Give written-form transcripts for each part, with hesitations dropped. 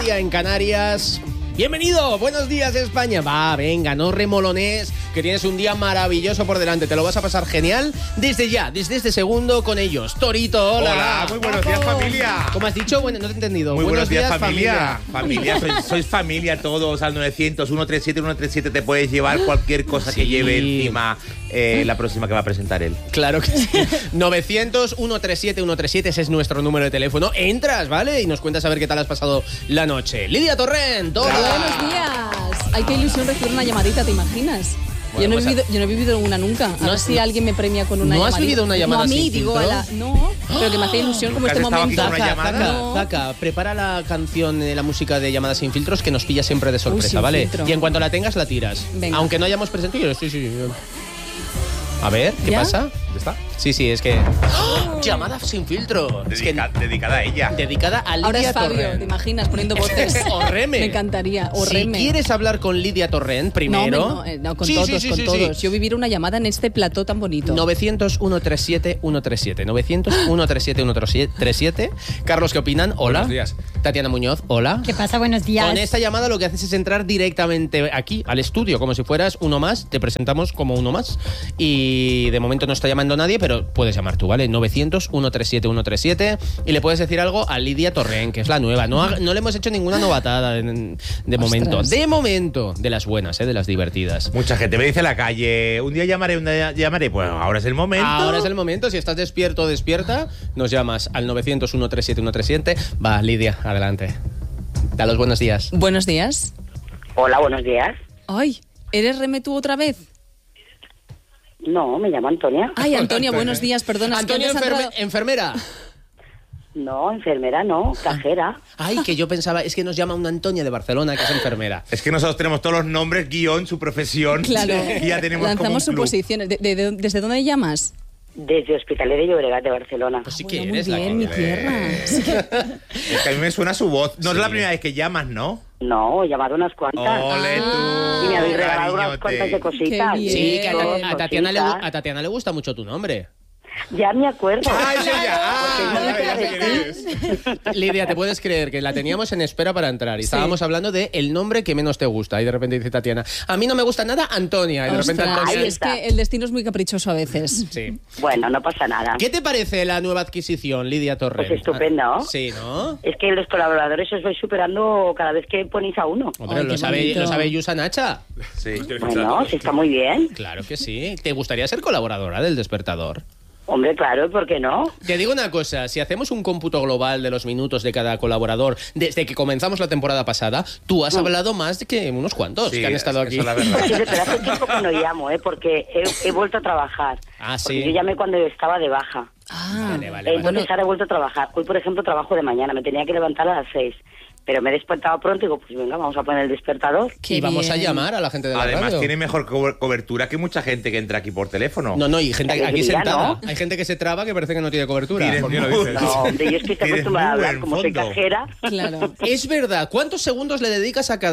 mediodía en Canarias. Bienvenido, buenos días España. Va, venga, no remolones, que tienes un día maravilloso por delante. Te lo vas a pasar genial desde ya, desde este segundo con ellos. Torito, hola. Hola, muy buenos días, familia. ¿Cómo has dicho? Bueno, no te he entendido. Muy buenos días, familia. Sois familia todos al 900 137 137. Te puedes llevar cualquier cosa que lleve encima la próxima que va a presentar él. Claro que sí. 900 137 137, ese es nuestro número de teléfono. Entras, ¿vale? Y nos cuentas a ver qué tal has pasado la noche. Lidia Torrent, hola. Buenos días. Ay, qué ilusión recibir una llamadita, ¿te imaginas? Bueno, yo no he vivido una nunca. A ver si alguien me premia con una ¿No llamadita. has vivido una llamada no, a mí, sin digo, filtro? no, pero que me hace ilusión como ¿Nunca este has estado aquí momento. con una llamada? Zaka, prepara la canción de la música de Llamadas sin filtros que nos pilla siempre de sorpresa, sin ¿vale? filtro. Y en cuanto la tengas, la tiras. Venga. Aunque no hayamos presentado, sí. A ver, ¿qué ¿Ya? pasa? ¿Dónde está? Sí, es que... ¡Oh! Llamada sin filtro. Es que Dedicada a ella. dedicada a Lidia Ahora es Fabio, Torrent. ¿te imaginas? Poniendo voces. O Reme. Me encantaría. O Si Reme. quieres hablar con Lidia Torrent primero... No, con Sí, todos, sí, con sí, todos. sí. Yo vivir una llamada en este plató tan bonito. 900 137 137. 900 137 137. Carlos, ¿qué opinan? Hola. Buenos días. Tatiana Muñoz, hola. ¿Qué pasa? Buenos días. Con esta llamada lo que haces es entrar directamente aquí, al estudio, como si fueras uno más. Te presentamos como uno más. Y de momento no está llamando nadie, pero puedes llamar tú, ¿vale? 900 137 137. Y le puedes decir algo a Lidia Torrent, que es la nueva. No le hemos hecho ninguna novatada de momento. De momento. De las buenas, de las divertidas. Mucha gente me dice en la calle, un día llamaré. Pues ahora es el momento. Ahora es el momento. Si estás despierto o despierta, nos llamas al 900 137 137. Va, Lidia, adelante. Da los buenos días. Buenos días. Hola, buenos días. Ay, ¿eres Reme tú otra vez? No, me llamo Antonia. Ay, Antonia, buenos días, perdona. es que Antonio, antes ha entrado- enfermera. No, enfermera no, cajera. Ay, que yo pensaba, es que nos llama una Antonia de Barcelona, que es enfermera. Es que nosotros tenemos todos los nombres, guión, su profesión. Claro, Y ya tenemos como un lanzamos club. suposiciones. ¿Desde dónde llamas? Desde Hospitalet de Llobregat de Barcelona. Pues sí Bueno, que muy eres la bien, mi que... tierra. Es que a mí me suena su voz. No Sí. es la primera vez que llamas, ¿no? No, he llamado unas cuantas. Ole tú. Y me habéis regalado unas cariñote. cuantas de cositas. Qué bien. Sí, que a Tatiana, Cositas. a Tatiana le gusta mucho tu nombre. Ya me acuerdo. Ah, eso ya. Porque Ya yo sé quién eres. Lidia, ¿te puedes creer que la teníamos en espera para entrar? Y estábamos hablando de el nombre que menos te gusta. Y de repente dice Tatiana, a mí no me gusta nada Antonia. Y de repente Ostras, Antonia... Ahí es está. que el destino es muy caprichoso a veces. Sí. Bueno, no pasa nada. ¿Qué te parece la nueva adquisición, Lidia Torrent? Pues estupendo. Sí, ¿no? Es que los colaboradores os vais superando cada vez que ponéis a uno. Hombre, Ay, lo qué sabe bonito. Yusa Nacha. Sí. Bueno, sí está muy bien. Claro que sí. ¿Te gustaría ser colaboradora del Despertador? Hombre, claro, ¿por qué no? Te digo una cosa, si hacemos un cómputo global de los minutos de cada colaborador desde que comenzamos la temporada pasada, tú has hablado más de que unos cuantos Sí, que han estado eso aquí. es la verdad. Sí, pero hace tiempo que no llamo, porque he vuelto a trabajar. Ah, Porque sí. yo llamé cuando estaba de baja. Ah, Vale. Entonces ahora he vuelto a trabajar. Hoy, por ejemplo, trabajo de mañana. Me tenía que levantar a las 6. Pero me he despertado pronto y digo, pues venga, vamos a poner el despertador. qué Y vamos a bien. llamar a la gente de la Además, radio. tiene mejor cobertura que mucha gente que entra aquí por teléfono. No, y gente aquí Alegría, sentada. ¿no? Hay gente que se traba que parece que no tiene cobertura. Tienes ¿Por qué muy- lo dices? No, hombre, yo es que estoy Tienes acostumbrada a muy hablar. buen Como soy fondo. cajera, Claro. Es verdad. ¿Cuántos segundos le dedicas a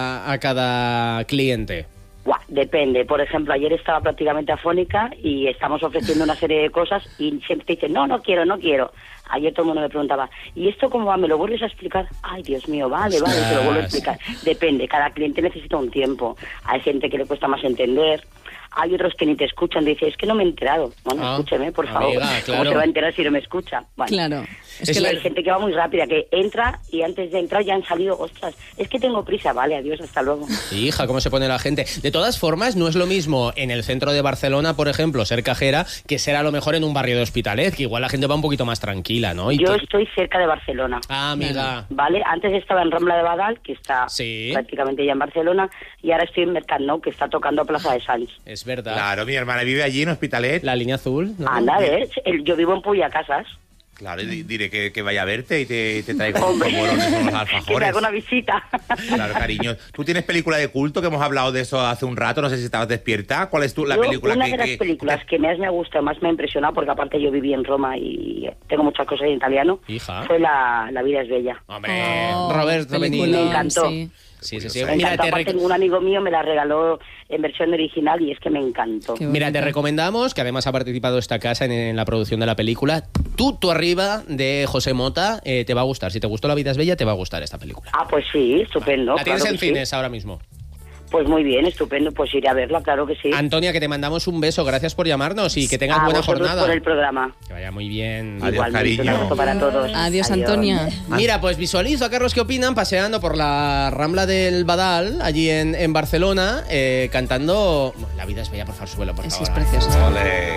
cada cliente? buah, depende. Por ejemplo, ayer estaba prácticamente afónica y estamos ofreciendo una serie de cosas y siempre te dicen, no quiero. Ayer todo el mundo me preguntaba, ¿y esto cómo va? ¿Me lo vuelves a explicar? Ay, Dios mío, vale, te lo vuelvo a explicar. Depende, cada cliente necesita un tiempo. Hay gente que le cuesta más entender. Hay otros que ni te escuchan, dice, es que no me he enterado. Bueno, escúcheme, por favor. amiga, ¿Cómo claro. se va a enterar si no me escucha? Bueno. Claro. Es Es que la- Hay gente que va muy rápida, que entra y antes de entrar ya han salido, ostras, es que tengo prisa, vale, adiós, hasta luego. Hija, ¿cómo se pone la gente? De todas formas, no es lo mismo en el centro de Barcelona, por ejemplo, ser cajera, que ser a lo mejor en un barrio de Hospitalet, que igual la gente va un poquito más tranquila, ¿no? Yo estoy cerca de Barcelona. Ah, amiga. ¿Vale? Antes estaba en Rambla de Badal, que está Sí. prácticamente ya en Barcelona, y ahora estoy en Mercat Nou, que está tocando Plaza de Sants. Es verdad. Claro, mi hermana vive allí en Hospitalet. La línea azul, ¿no? Anda, yo vivo en Puyacasas. Claro, y diré que vaya a verte y te traiga unos Hombre, bolones, unos que me alfajores. haga una visita. Claro, cariño. Tú tienes película de culto, que hemos hablado de eso hace un rato, no sé si estabas despierta. ¿Cuál es la Yo, película una de las películas que más me ha gustado, más me ha impresionado, porque aparte yo viví en Roma y tengo muchas cosas en italiano, Hija. fue La vida es bella. Hombre, Oh, Roberto peliculón, Benigni. Me encantó. sí. Sí, sí, sí. Me encantó. Aparte, un amigo mío me la regaló en versión original y es que me encantó. Mira, te recomendamos, que además ha participado esta casa en la producción de la película, Tú arriba, de José Mota, te va a gustar. Si te gustó La vida es bella, te va a gustar esta película. Ah, pues sí, estupendo. La tienes claro en que cines sí. ahora mismo. Pues muy bien, estupendo, pues iré a verla, claro que sí. Antonia, que te mandamos un beso, gracias por llamarnos y que tengas A buena vosotros jornada. por el programa. Que vaya muy bien. Adiós, Igualmente, un cariño. abrazo para todos. Adiós, Antonia. Mira, pues visualizo a Carlos, ¿qué opinan? Paseando por la Rambla del Badal, allí en Barcelona, cantando La vida es bella, por favor, súbelo, por Sí, favor. es precioso. Ole.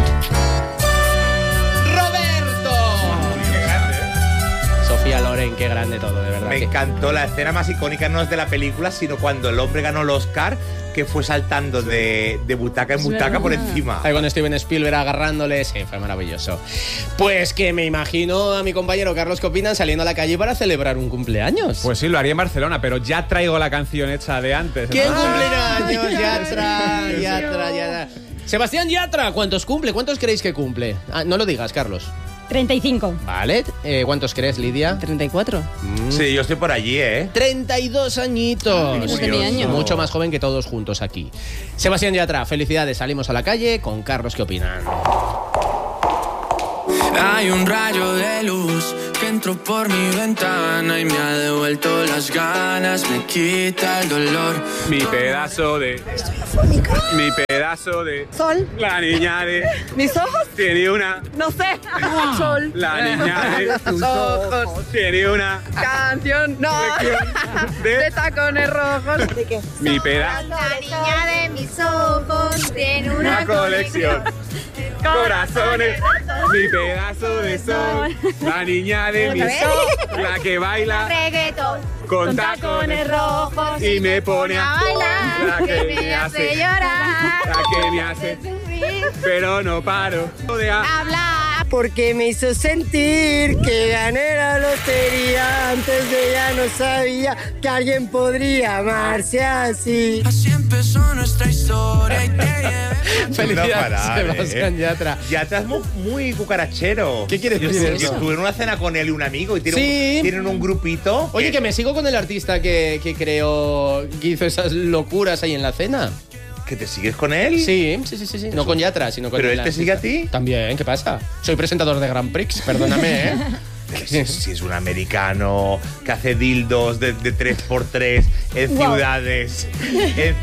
¡Roberto! Sofía Loren, qué grande todo, de verdad. Me encantó. La escena más icónica no es de la película, sino cuando el hombre ganó el Oscar, que fue saltando de butaca en butaca por encima. Ahí con Steven Spielberg agarrándole, sí, fue maravilloso. Pues que me imagino a mi compañero Carlos, ¿qué opinan? Saliendo a la calle para celebrar un cumpleaños. Pues sí, lo haría en Barcelona, pero ya traigo la canción hecha de antes. ¿Quién cumpleaños? Yatra. Sebastián Yatra, ¿cuántos cumple? ¿Cuántos creéis que cumple? Ah, no lo digas, Carlos. 35. Vale, ¿cuántos crees, Lidia? 34. Sí, yo estoy por allí, 32 añitos. no tenía años. Mucho más joven que todos juntos aquí. Sebastián Yatra, felicidades. Salimos a la calle con Carlos, ¿qué opinan? Hay un rayo de luz que entró por mi ventana y me ha devuelto las ganas, me quita el dolor. Mi pedazo de... Mi pedazo de... Sol. La niña de... ¿Mis ojos? Tiene una... No sé. Sol. La niña de... Tus ojos. Tiene una... Canción. No. De tacones rojos. ¿De qué? Mi pedazo... La niña de mis ojos tiene Una colección. Corazones. Mi pedazo de sol. La niña de mis ojos. La que baila reggaetón con tacones rojos y me pone a bailar, la que me hace llorar, la que me hace, pero no paro de hablar. Porque me hizo sentir que gané la lotería. Antes de ella no sabía que alguien podría amarse así. Así empezó nuestra historia y te llevé. Felicidades, No parar, Sebastián Yatra. Yatra es muy cucarachero. ¿Qué quieres Yo decir sé, eso? yo estuve en una cena con él y un amigo y Sí. tienen un grupito. Oye, que me sigo con el artista que creó, que hizo esas locuras ahí en la cena. ¿Que te sigues con él? Sí. No con Yatra, sino con ¿Pero el él te sigue a ti? También, ¿qué pasa? Soy presentador de Grand Prix, perdóname, ¿eh? Si es un americano que hace dildos de 3x3 en ciudades. Que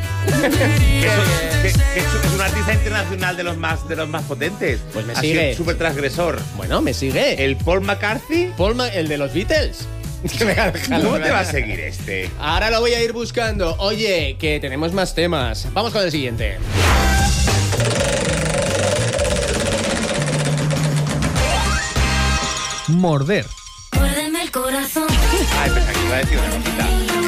es un artista internacional de los más potentes. Pues me Ha sigue. sido súper transgresor. Bueno, me sigue. El Paul McCarthy. El de los Beatles. Que me ha dejado, ¿Cómo me te va a ha- seguir este? Ahora lo voy a ir buscando. Oye, que tenemos más temas. Vamos con el siguiente. Morder. Muérdeme el corazón. Ay, pensaba que iba a decir una cosita.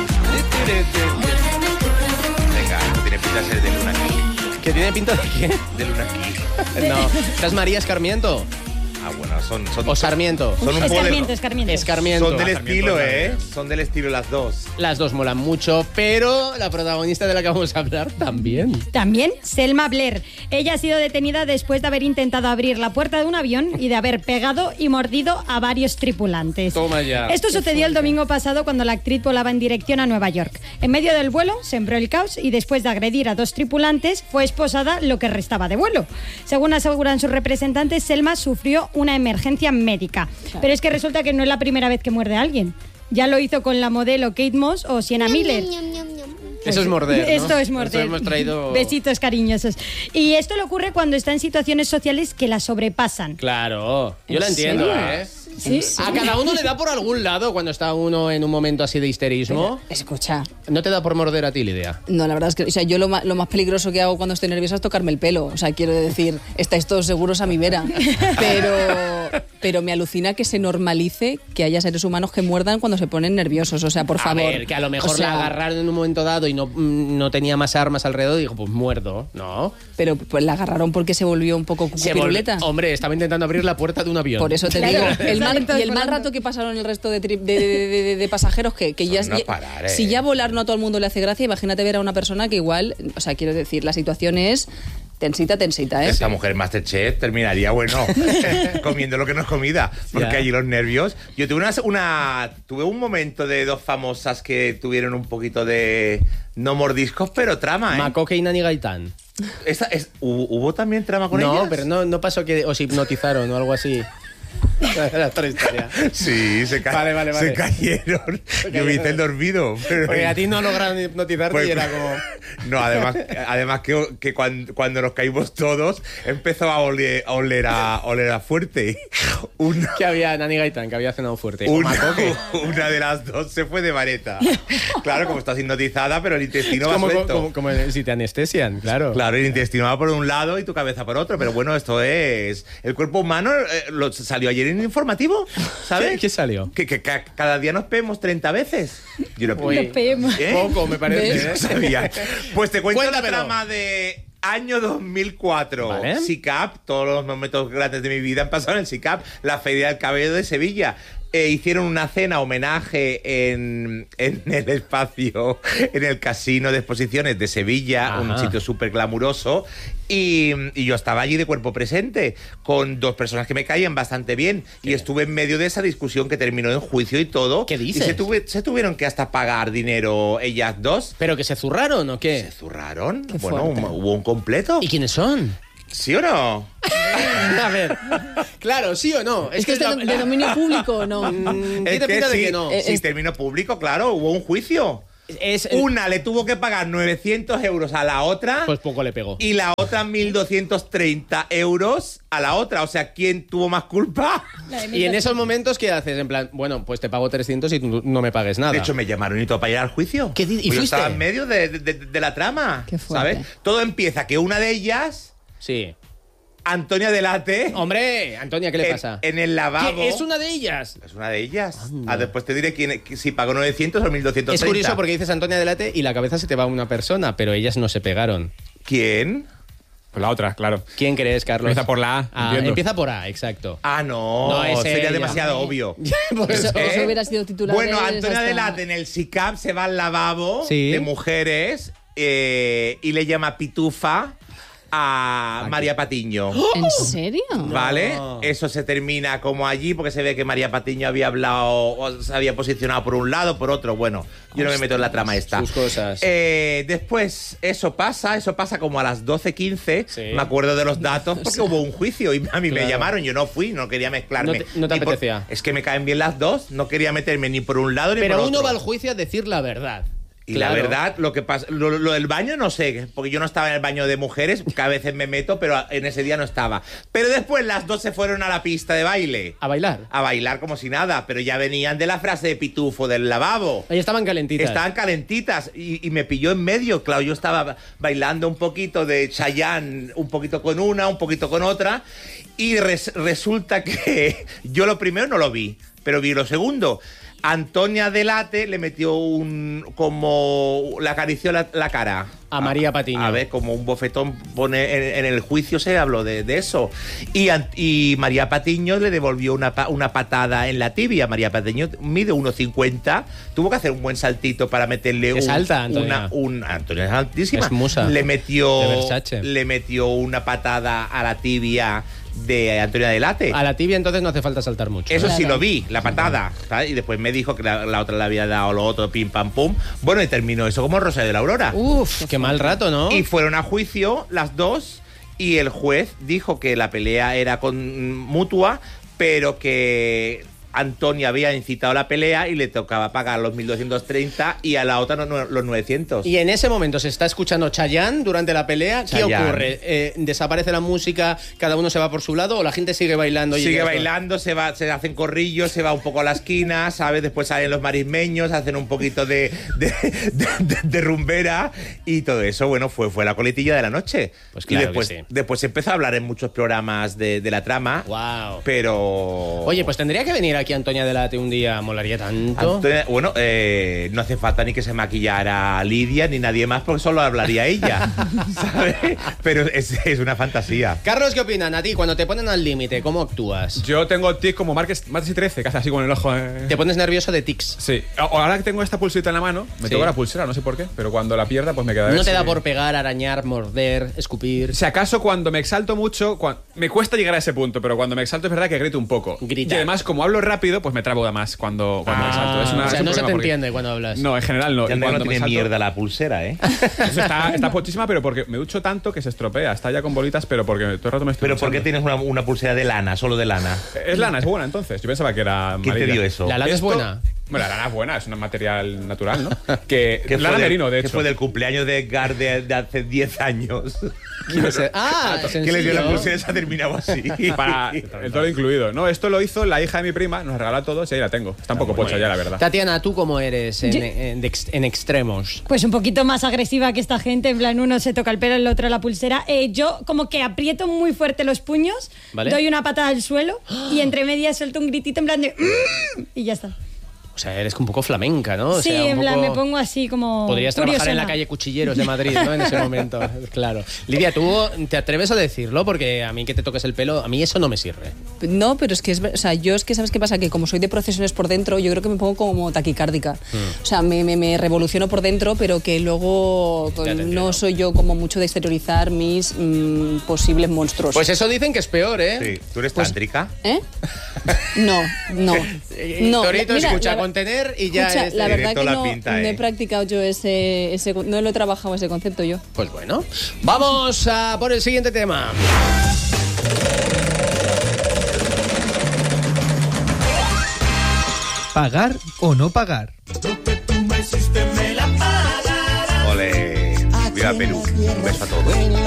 Venga, esto tiene pinta de ser de Luna aquí. ¿Qué tiene pinta de qué? De Luna aquí. No. ¿Esta es María Escarmiento? Ah, bueno, son ¿O Sarmiento? Son un Escarmiento, poder- escarmiento. Escarmiento. Son del Sarmiento, estilo, Son del estilo las dos. Las dos molan mucho, pero la protagonista de la que vamos a hablar también. También Selma Blair. Ella ha sido detenida después de haber intentado abrir la puerta de un avión y de haber pegado y mordido a varios tripulantes. Toma ya. Esto sucedió el domingo pasado cuando la actriz volaba en dirección a Nueva York. En medio del vuelo sembró el caos y después de agredir a 2 tripulantes fue esposada lo que restaba de vuelo. Según aseguran sus representantes, Selma sufrió una emergencia médica. Pero es que resulta que no es la primera vez que muerde a alguien. Ya lo hizo con la modelo Kate Moss o Sienna Miller. Eso es morder, ¿no? Esto es morder. Esto hemos traído... Besitos cariñosos. Y esto le ocurre cuando está en situaciones sociales que la sobrepasan. Claro, yo la ¿En entiendo, serio? ¿eh? Sí. A cada uno le da por algún lado cuando está uno en un momento así de histerismo. Escucha, ¿No te da por morder a ti, Lidia? no, la verdad es que, o sea, yo lo más peligroso que hago cuando estoy nerviosa es tocarme el pelo. O sea, quiero decir, estáis todos seguros a mi vera. Pero me alucina que se normalice que haya seres humanos que muerdan cuando se ponen nerviosos. O sea, por favor. A ver, que a lo mejor O sea, la agarraron en un momento dado y no tenía más armas alrededor y dijo, pues muerdo, ¿no? Pero pues la agarraron porque se volvió un poco Se cucupiruleta. Hombre, estaba intentando abrir la puerta de un avión. Por eso te Claro, digo, salen todos y el mal volando. rato que pasaron el resto de pasajeros que ya, Son no parar, si ya volar no a todo el mundo le hace gracia, imagínate ver a una persona que igual, o sea, quiero decir, la situación es Tensita, ¿eh? Esta mujer Masterchef terminaría, bueno, comiendo lo que no es comida. Porque allí los nervios... Yo tuve tuve un momento de dos famosas que tuvieron un poquito de... No mordiscos, pero trama, ¿eh? Macoque y Nani Gaitán. ¿Hubo también trama con ellas? No, pero no pasó que os hipnotizaron o algo así. La otra historia. Sí, se Vale. Se cayeron. Yo me hice el dormido. Porque a ti no lograron hipnotizarte Pues, y era como... No, además que cuando nos caímos todos empezó a oler a fuerte. Que había Nani Gaitán, que había cenado fuerte. Una de las dos se fue de vareta. Claro, como estás hipnotizada, pero el intestino va suelto. Como si te anestesian, claro. Claro, el intestino va por un lado y tu cabeza por otro. Pero bueno, esto es... El cuerpo humano salió ayer en el informativo, ¿sabes? ¿Qué salió? Que cada día nos peemos 30 veces. Yo no Nos peemos. Poco, me parece. No sabía. Pues te cuento Cuéntamelo. la trama de año 2004. Vale. SICAP, todos los momentos grandes de mi vida han pasado en el SICAP, la Feria del Cabello de Sevilla. Hicieron una cena homenaje en el espacio, en el Casino de Exposiciones de Sevilla, Ajá. un sitio súper glamuroso. Y yo estaba allí de cuerpo presente, con dos personas que me caían bastante bien. Y estuve en medio de esa discusión que terminó en juicio y todo. ¿Qué dices? Y se tuvieron que hasta pagar dinero ellas dos. ¿Pero que se zurraron o qué? ¿Se zurraron? Qué Bueno, fuerte. hubo un completo. ¿Y quiénes son? ¿Sí o no? A ver, claro, ¿sí o no? ¿Es que es de dominio público o no? ¿Qué te pinta de sí, que no? sí, terminó público, claro, hubo un juicio. Una le tuvo que pagar 900 euros a la otra. Pues poco le pegó. Y la otra 1.230 euros a la otra. O sea, ¿quién tuvo más culpa? Y en esos momentos, ¿qué haces? En plan, bueno, pues te pago 300 y tú no me pagues nada. De hecho, me llamaron y todo para ir al juicio. ¿Qué Pues ¿Y yo fuiste? estaba en medio de la trama. Qué fuerte. ¿Sabes? Todo empieza que una de ellas, Sí. Antonia Delate, Hombre, Antonia, ¿qué le pasa? en el lavabo. ¿Qué? ¿Es una de ellas? Es una de ellas. Después te diré si pagó 900 o 1.230. Es curioso porque dices Antonia Delate y la cabeza se te va a una persona, pero ellas no se pegaron. ¿Quién? Pues la otra, claro. ¿Quién crees, Carlos? Empieza por la A, entiendo. Empieza por A, exacto. Ah, no. No, es sería ella. demasiado obvio. Por Eso, eso. eso hubiera sido titular. Bueno, de Antonia hasta- Delate en el SICAP se va al lavabo Sí. de mujeres y le llama pitufa a María Patiño. ¿En serio? ¿Vale? No. Eso se termina como allí porque se ve que María Patiño había hablado o se había posicionado por un lado, por otro. Bueno, yo no me meto en la trama esta. Sus cosas. Después, eso pasa como a las 12:15. Sí. Me acuerdo de los datos porque hubo un juicio y a mí me Claro. llamaron. Yo no fui, no quería mezclarme. No te Ni por- apetecía. Es que me caen bien las dos. No quería meterme ni por un lado ni Pero por uno otro. va al juicio a decir la verdad. Y Claro. la verdad, lo que pasa, lo del baño no sé, porque yo no estaba en el baño de mujeres, que a veces me meto, pero en ese día no estaba. Pero después las dos se fueron a la pista de baile. A bailar. A bailar como si nada, pero ya venían de la frase de pitufo del lavabo. Ahí estaban calentitas. Estaban calentitas y me pilló en medio. Claro, yo estaba bailando un poquito de Chayanne, un poquito con una, un poquito con otra. Y resulta que yo lo primero no lo vi, pero vi lo segundo. Antonia Delate le metió le acarició la cara. A María Patiño. A ver, como un bofetón pone en el juicio se habló de eso. Y María Patiño le devolvió una patada en la tibia. María Patiño mide 1,50. Tuvo que hacer un buen saltito para meterle Es alta, Antonia. Antonia es altísima. Es musa. Le De metió Versace. una patada a la tibia de Antonia Delate. A la tibia entonces no hace falta saltar mucho. Eso ¿eh? sí lo vi, la patada, ¿sabes? Y después me dijo que la otra le había dado lo otro, pim, pam, pum. Bueno, y terminó eso como Rosario de la Aurora. Uf, qué mal rato, ¿no? Y fueron a juicio las dos y el juez dijo que la pelea era mutua, pero que Antonia había incitado la pelea y le tocaba pagar los 1.230 y a la otra los 900. Y en ese momento se está escuchando Chayanne durante la pelea. ¿Qué Chayanne. ocurre? ¿Desaparece la música, cada uno se va por su lado o la gente sigue bailando? y Sigue ya bailando, se hacen corrillos, se va un poco a la esquina, ¿sabes? Después salen los marismeños, hacen un poquito de rumbera y todo eso, bueno, fue la coletilla de la noche. Pues claro y después, que sí. después se empezó a hablar en muchos programas de la trama, Wow. pero... Oye, pues tendría que venir aquí a Antonia Delate un día, molaría tanto. Antonia, bueno, no hace falta ni que se maquillara Lidia ni nadie más porque solo hablaría ella, ¿sabes? Pero es una fantasía. Carlos, ¿qué opinan? A ti, cuando te ponen al límite, ¿cómo actúas? Yo tengo tics como martes y 13, que hace así con el ojo. Te pones nervioso de tics. Sí. Ahora que tengo esta pulserita en la mano, me Sí. toco la pulsera, no sé por qué, pero cuando la pierda, pues me queda. No te así. da por pegar, arañar, morder, escupir. Si acaso cuando me exalto mucho, me cuesta llegar a ese punto, pero cuando me exalto es verdad que grito un poco. Grita. Y además, como hablo rápido, pues me trabo más cuando me exalto. Es o sea, un no se problema te porque- entiende cuando hablas. No, en general no. Ya Y no cuando me tiene exalto- mierda la pulsera, ¿eh? Eso está pochísima, pero porque me ducho tanto que se estropea. Está ya con bolitas, pero porque todo el rato me estoy Pero ¿por qué duchando. tienes una pulsera de lana, solo de lana? Es lana, es buena entonces. Yo pensaba que era ¿Quién te amarilla. dio eso? La lana es Esto- buena. Bueno, la lana es buena, es un material natural, ¿no? Que ¿Qué lana fue merino, de ¿Qué hecho. fue del cumpleaños de Edgar de hace 10 años? ¿Qué Que le dio la pulsera y se ha terminado así. Para el todo incluido. No, esto lo hizo la hija de mi prima, nos regaló a todos y ahí la tengo. Está un poco pocha ya, la verdad. Tatiana, ¿tú cómo eres Yo- en extremos? Pues un poquito más agresiva que esta gente, en plan uno se toca el pelo, el otro la pulsera. Yo como que aprieto muy fuerte los puños, Vale. doy una patada al suelo y entre medias suelto un gritito en plan de "Mm", y ya está. O sea, eres un poco flamenca, ¿no? O sí, sea, un en plan poco- me pongo así como Podrías trabajar en la curiosona. calle Cuchilleros de Madrid, ¿no? En ese momento, claro. Lidia, ¿tú te atreves a decirlo? Porque a mí que te toques el pelo, a mí eso no me sirve. No, pero es que o sea, yo es que ¿sabes qué pasa? Que como soy de procesiones por dentro, yo creo que me pongo como taquicárdica. O sea, me revoluciono por dentro, pero que luego Ya te entiendo. no soy yo como mucho de exteriorizar mis posibles monstruos. Pues eso dicen que es peor, ¿eh? Sí. ¿Tú eres tántrica? ¿Eh? No, no. No, Torito, mira, escucha, la- contener y ya Escucha, es... la verdad directo que la no, pinta, no he ¿eh? practicado yo no lo he trabajado ese concepto yo. Pues bueno, vamos a por el siguiente tema. ¿Pagar o no pagar? Ole. Viva Perú. Un beso a todos.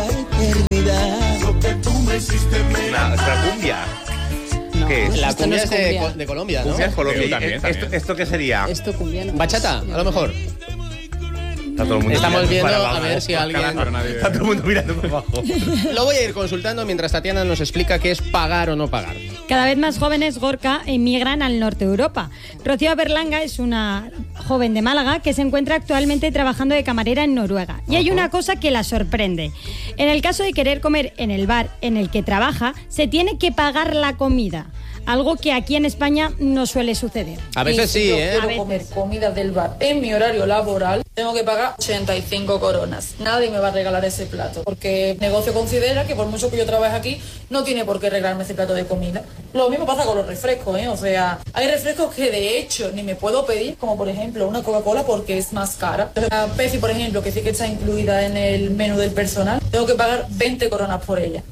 Una cumbia. ¿Qué es? La Esto no cumbia es es de, cumbia. de Colombia, ¿no? Cumbia es Colombia. Perú también, ¿Esto, también. ¿Esto qué sería? Esto cumbiano. Bachata, a lo mejor. Está todo el mundo Estamos mirando viendo para a abajo. ver si alguien... Pero nadie- Está todo el mundo mirando para abajo. Lo voy a ir consultando mientras Tatiana nos explica qué es pagar o no pagar. Cada vez más jóvenes Gorka emigran al norte de Europa. Rocío Berlanga es una joven de Málaga que se encuentra actualmente trabajando de camarera en Noruega. Y hay una cosa que la sorprende. En el caso de querer comer en el bar en el que trabaja, se tiene que pagar la comida. Algo que aquí en España no suele suceder. A veces sí, yo ¿eh? quiero A veces. comer comida del bar en mi horario laboral, tengo que pagar 85 coronas. Nadie me va a regalar ese plato, porque el negocio considera que por mucho que yo trabaje aquí, no tiene por qué regalarme ese plato de comida. Lo mismo pasa con los refrescos, ¿eh? O sea, hay refrescos que de hecho ni me puedo pedir, como por ejemplo una Coca-Cola porque es más cara. La Pepsi, por ejemplo, que sí que está incluida en el menú del personal, tengo que pagar 20 coronas por ella.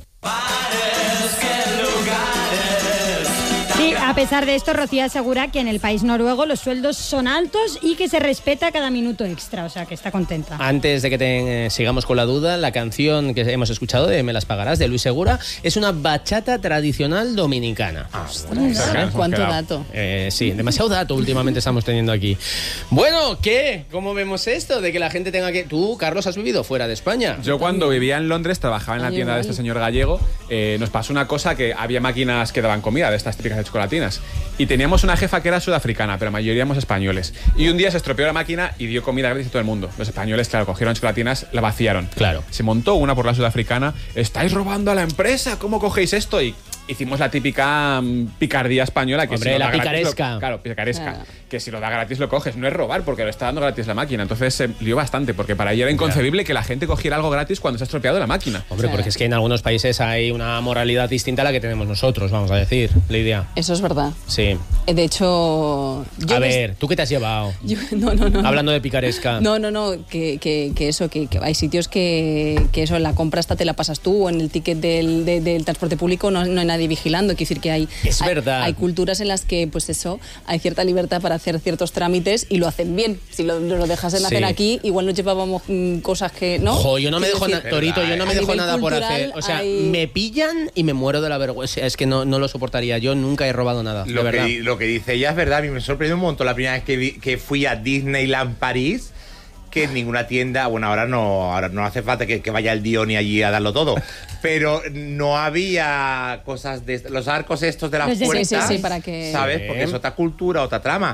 Sí, a pesar de esto, Rocío asegura que en el país noruego los sueldos son altos y que se respeta cada minuto extra, o sea que está contenta. Antes de que sigamos con la duda, la canción que hemos escuchado de Me las pagarás, de Luis Segura, es una bachata tradicional dominicana. ¿Cuánto quedado. dato? Sí, demasiado dato últimamente estamos teniendo aquí. Bueno, ¿qué? ¿Cómo vemos esto? De que la gente tenga que... Tú, Carlos, has vivido fuera de España. Yo cuando vivía en Londres, trabajaba en la Ay, tienda de igual. este señor gallego, nos pasó una cosa que había máquinas que daban comida, de estas típicas de chocolatinas. Y teníamos una jefa que era sudafricana, pero la mayoría éramos españoles. Y un día se estropeó la máquina y dio comida gratis a todo el mundo. Los españoles, claro, cogieron chocolatinas, la vaciaron. Claro. Se montó una por la sudafricana. ¿Estáis robando a la empresa? ¿Cómo cogéis esto? Y hicimos la típica picardía española. Que Hombre, si lo la da gratis, picaresca. claro, picaresca. Claro. Que si lo da gratis lo coges. No es robar porque lo está dando gratis la máquina. Entonces se lió bastante porque para ella era inconcebible que la gente cogiera algo gratis cuando se ha estropeado la máquina. Hombre, porque es que en algunos países hay una moralidad distinta a la que tenemos nosotros, vamos a decir, Lidia. Eso es verdad. Sí. De hecho... A ver, ¿tú qué te has llevado? No. Hablando de picaresca. No, que eso, que hay sitios que eso, en la compra hasta te la pasas tú, o en el ticket del transporte público no hay nadie vigilando. Quiero decir que hay verdad. hay culturas en las que, pues eso, hay cierta libertad para hacer ciertos trámites y lo hacen bien. Si lo dejasen hacer Sí. aquí, igual nos llevábamos cosas que, ¿no? Jo, yo no me Quiero dejo decir, nada, Torito, yo no me a dejo nivel nada por cultural hacer. O sea, hay- me pillan y me muero de la vergüenza. Es que no lo soportaría. Yo nunca he robado nada, de verdad. Lo que dice ella es verdad. A mí me sorprendió un montón la primera vez que fui a Disneyland París. que en ninguna tienda, bueno, ahora no hace falta que vaya el Dioni allí a darlo todo, pero no había cosas de los arcos estos de las puertas, sí, para que... ¿sabes? Porque es otra cultura, otra trama.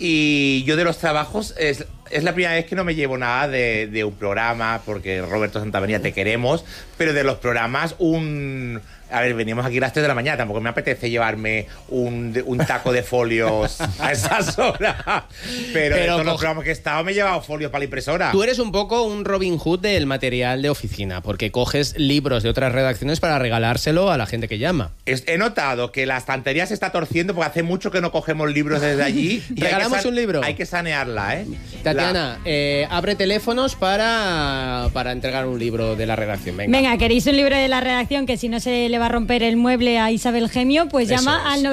Y yo de los trabajos es la primera vez que no me llevo nada de un programa, porque Roberto Santamaría te queremos, pero de los programas a ver, veníamos aquí a las 3 de la mañana, tampoco me apetece llevarme un taco de folios a esas horas. Pero de todos los programas que he estado me he llevado folios para la impresora. Tú eres un poco un Robin Hood del material de oficina, porque coges libros de otras redacciones para regalárselo a la gente que llama. He notado que la estantería se está torciendo porque hace mucho que no cogemos libros desde allí. Y regalamos un libro. Hay que sanearla, ¿eh? Tatiana, abre teléfonos para entregar un libro de la redacción. Venga, ¿queréis un libro de la redacción que si no se le va a romper el mueble a Isabel Gemio? Pues llama al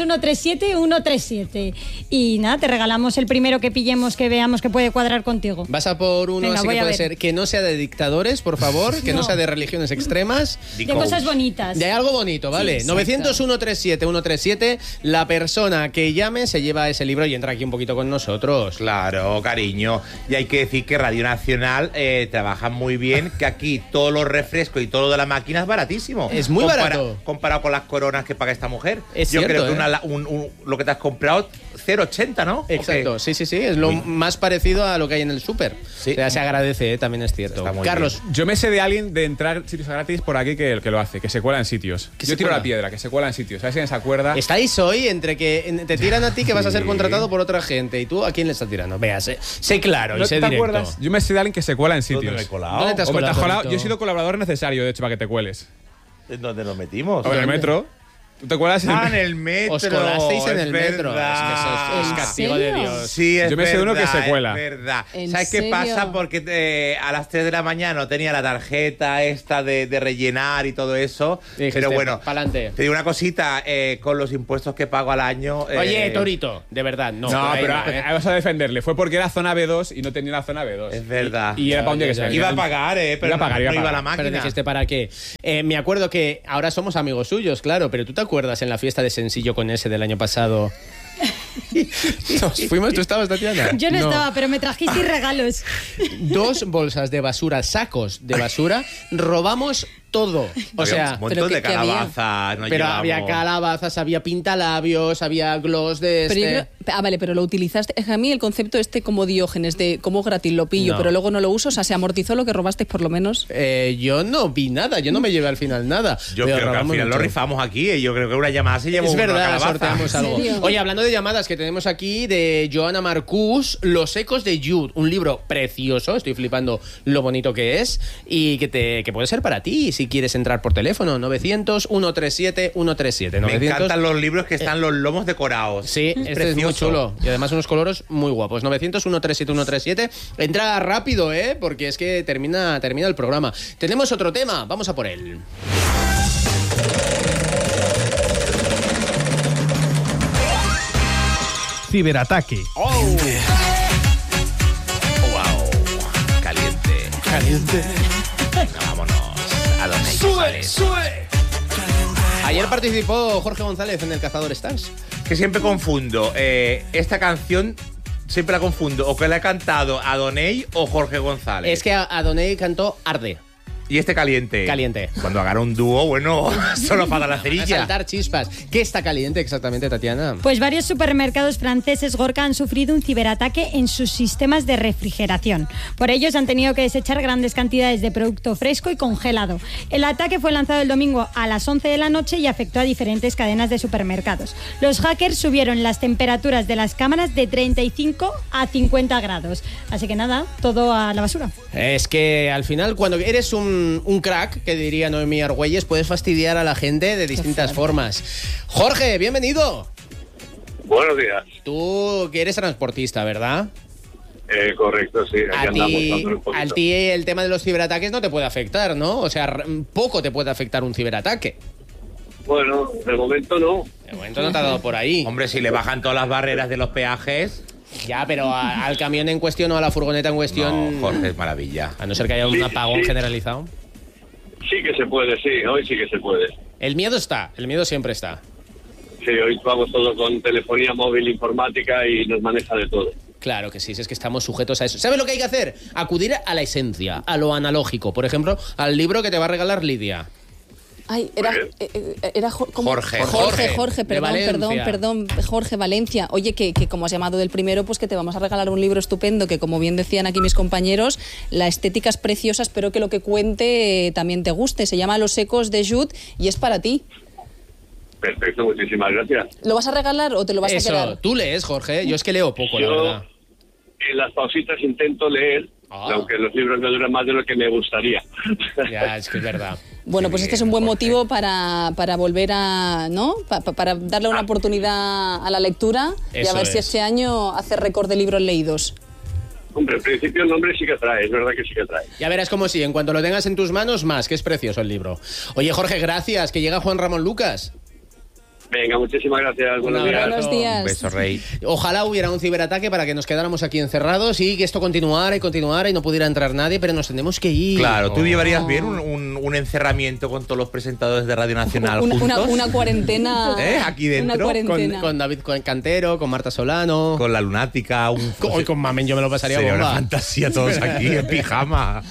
900-137-137. Y nada, te regalamos el primero que pillemos, que veamos que puede cuadrar contigo. Vas a por uno. Venga, así que puede ser que no sea de dictadores, por favor, que no sea de religiones extremas. De cosas bonitas. De algo bonito, ¿vale? Sí, 900-137-137. La persona que llame se lleva ese libro y entra aquí un poquito con nosotros. Claro, cariño. Y hay que decir que Radio Nacional trabaja muy bien, que aquí todo lo refresco y todo lo de la máquina es baratísimo. Es muy barato. Comparado con las coronas que paga esta mujer. Es Yo cierto, creo que lo que te has comprado, 0,80, ¿no? Exacto, sí. Es lo más parecido a lo que hay en el súper. Sí. O sea, se agradece, también es cierto. Carlos, yo me sé de alguien de entrar sitios gratis por aquí que lo hace, que se cuela en sitios. Yo tiro la piedra, que se cuela en sitios. ¿Sabes quién se acuerda? Estáis hoy entre que te tiran a ti que vas a ser contratado por otra gente y tú a quién le estás tirando. Vea, sé claro y sé directo. ¿Te acuerdas? Yo me sé de alguien que se cuela en sitios. ¿Dónde me he colado? ¿Dónde te has colado? Yo he sido colaborador necesario, de hecho, para que te cueles. ¿En dónde nos metimos? En el metro. ¿Tú te acuerdas? En el metro. Os colasteis en el metro. Verdad. Es que eso es castigo de Dios. Sí, es yo me sé de uno que se cuela. Es verdad. ¿Sabes serio? qué pasa? Porque a las 3 de la mañana no tenía la tarjeta esta de rellenar y todo eso. Dijiste, pero bueno, pa'lante. te digo una cosita, con los impuestos que pago al año... Oye, Torito, de verdad, no. No, pero vas a defenderle. Fue porque era zona B2 y no tenía la zona B2. Es verdad. Y era para un día que se iba a pagar, pero no iba a la máquina. Pero dijiste, ¿para qué? Me acuerdo que ahora somos amigos suyos, claro, pero ¿tú te acuerdas en la fiesta de Sencillo con ese del año pasado? Nos fuimos, ¿tú estabas, Tatiana? Yo no estaba, pero me trajisteis regalos. 2 bolsas de basura, sacos de basura, robamos todo. O sea, un montón de calabazas. Pero había calabazas, había pintalabios, había gloss de este. Vale, pero lo utilizaste. Es que a mí el concepto como Diógenes de como gratis lo pillo, pero luego no lo uso. O sea, se amortizó lo que robasteis por lo menos. Yo no vi nada, yo no me llevé al final nada. Yo creo que al final lo rifamos aquí. Yo creo que una llamada se llevó una calabaza. Es verdad, sorteamos algo. Oye, hablando de llamadas que tenemos aquí de Joana Marcús, Los ecos de Jude, un libro precioso, estoy flipando lo bonito que es y que puede ser para ti si quieres entrar por teléfono, 900-137-137. Me encantan los libros que están los lomos decorados. Sí, este es muy chulo y además unos colores muy guapos. 900-137-137. Entra rápido, porque es que termina el programa. Tenemos otro tema, vamos a por él. Ciberataque. ¡Oh! ¡Wow! Caliente. Venga, vámonos. A los ¡Sube! Ayer participó Jorge González en El Cazador Stars. Que siempre confundo. Esta canción siempre la confundo. O que la ha cantado Adoney o Jorge González. Es que Adoney cantó Arde. Y este Caliente. Caliente. Cuando hagan un dúo, bueno, solo para la cerilla. A saltar chispas. ¿Qué está caliente exactamente, Tatiana? Pues varios supermercados franceses, Gorka, han sufrido un ciberataque en sus sistemas de refrigeración. Por ellos han tenido que desechar grandes cantidades de producto fresco y congelado. El ataque fue lanzado el domingo a las 11 de la noche y afectó a diferentes cadenas de supermercados. Los hackers subieron las temperaturas de las cámaras de 35 a 50 grados. Así que nada, todo a la basura. Es que al final, cuando eres un crack, que diría Noemí Argüelles, puedes fastidiar a la gente de distintas formas. Jorge, bienvenido. Buenos días. Tú que eres transportista, ¿verdad? Correcto, sí. A ti el tema de los ciberataques no te puede afectar, ¿no? O sea, poco te puede afectar un ciberataque. Bueno, de momento no. De momento no te ha dado por ahí. Hombre, si le bajan todas las barreras de los peajes... Ya, pero al camión en cuestión o a la furgoneta en cuestión... No, Jorge, es maravilla. A no ser que haya un apagón generalizado. Sí que se puede, sí. Hoy sí que se puede. El miedo siempre está. Sí, hoy vamos todo con telefonía móvil, informática y nos maneja de todo. Claro que sí, es que estamos sujetos a eso. ¿Sabes lo que hay que hacer? Acudir a la esencia, a lo analógico. Por ejemplo, al libro que te va a regalar Lidia. Ay, era ¿cómo? Jorge, de Valencia. perdón, Jorge Valencia. Oye, que como has llamado del primero, pues que te vamos a regalar un libro estupendo, que como bien decían aquí mis compañeros, la estética es preciosa, espero que lo que cuente también te guste. Se llama Los ecos de Jude y es para ti. Perfecto, muchísimas gracias. ¿Lo vas a regalar o te lo vas a quedar? Tú lees, Jorge. Yo es que leo poco, la verdad. En las pausitas intento leer, aunque los libros me duran más de lo que me gustaría. Ya, es que es verdad. Bueno, pues este es un buen motivo para volver a, ¿no? Para darle una oportunidad a la lectura y a ver si este año hace récord de libros leídos. Hombre, en principio el nombre sí que trae, es verdad que sí que trae. Ya verás cómo sí, en cuanto lo tengas en tus manos, más, que es precioso el libro. Oye, Jorge, gracias, que llega Juan Ramón Lucas. Venga, muchísimas gracias. Buenos días. Buenos días. Un beso, rey. Ojalá hubiera un ciberataque para que nos quedáramos aquí encerrados y que esto continuara y no pudiera entrar nadie, pero nos tenemos que ir. Claro, ¿tú llevarías bien un encerramiento con todos los presentadores de Radio Nacional juntos? Una cuarentena. Aquí dentro. Una cuarentena. Con David Cantero, con Marta Solano. Con la lunática. Hoy con Mamen yo me lo pasaría sería bomba. una fantasía todos aquí en pijama.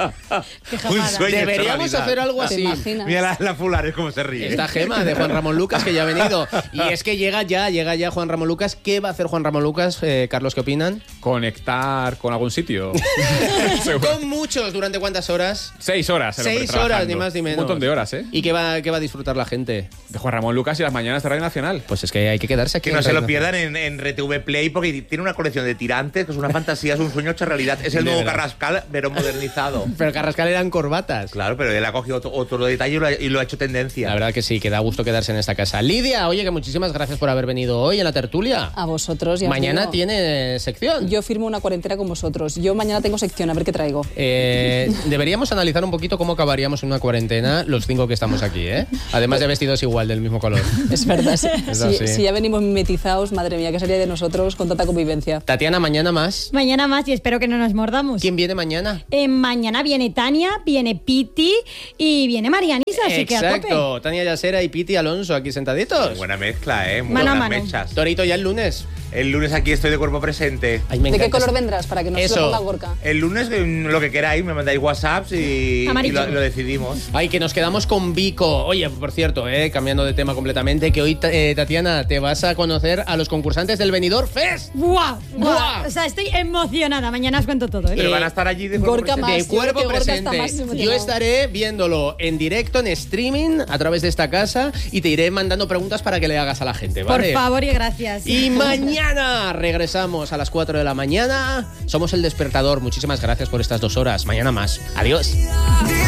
Un sueño hecho Deberíamos realidad. hacer algo ¿Te así. imaginas? Mira la Fulares cómo se ríe. Esta gema de Juan Ramón Lucas que ya ha venido. Y es que llega ya Juan Ramón Lucas. ¿Qué va a hacer Juan Ramón Lucas? Carlos, ¿qué opinan? Conectar con algún sitio. Con muchos. ¿Durante cuántas horas? 6 horas. 6 horas, ni más ni menos. Un montón de horas, ¿eh? ¿Y qué va a disfrutar la gente? De Juan Ramón Lucas y las mañanas de Radio Nacional. Pues es que hay que quedarse aquí. Que no en se lo Radio pierdan en RTV Play porque tiene una colección de tirantes que es una fantasía, es un sueño hecho realidad. Es el De nuevo verdad. Carrascal, pero modernizado. Pero Carrascal eran corbatas. Claro, pero él ha cogido otro detalle y lo ha hecho tendencia. La verdad que sí, que da gusto quedarse en esta casa. Lidia, oye, que muchísimas gracias por haber venido hoy en la tertulia. A vosotros. Ya Mañana digo, tiene sección. Yo firmo una cuarentena con vosotros. Yo mañana tengo sección, a ver qué traigo. Deberíamos analizar un poquito cómo acabaríamos en una cuarentena los 5 que estamos aquí, ¿eh? Además de vestidos igual, del mismo color. Es verdad. Es así. Si ya venimos mimetizados, madre mía, ¿qué sería de nosotros con tanta convivencia? Tatiana, mañana más. Mañana más y espero que no nos mordamos. ¿Quién viene mañana? Mañana viene Tania, viene Piti y viene Marianisa, así que a tope. Exacto, Tania Yasera y Piti Alonso aquí sentaditos. Buena mezcla, muy Mano a buenas mano. mechas. Torito, ya el lunes. El lunes aquí estoy de cuerpo presente. Ay, me ¿De qué encanta color vendrás? Para que no se Eso. lo ponga Gorka. El lunes lo que queráis, me mandáis WhatsApps y Amarillo. lo decidimos. Ay, que nos quedamos con Vico. Oye, por cierto, cambiando de tema completamente, que hoy, Tatiana, te vas a conocer a los concursantes del Benidorm Fest. ¡Buah! ¡Buah! O sea, estoy emocionada. Mañana os cuento todo, ¿eh? Pero van a estar allí de cuerpo Gorka presente. más. De cuerpo Yo creo que Gorka está presente. más emocionado. Yo estaré viéndolo en directo, en streaming, a través de esta casa y te iré mandando preguntas para que le hagas a la gente, Por ¿vale? favor y gracias. Y mañana regresamos a las 4 de la mañana. Somos El Despertador. Muchísimas gracias por estas 2 horas. Mañana más. Adiós.